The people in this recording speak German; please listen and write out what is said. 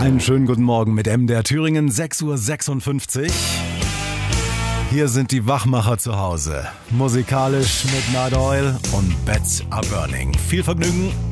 Einen schönen guten Morgen mit MDR Thüringen, 6:56 Uhr. Hier sind die Wachmacher zu Hause. Musikalisch mit Night Oil und Beds Are Burning. Viel Vergnügen.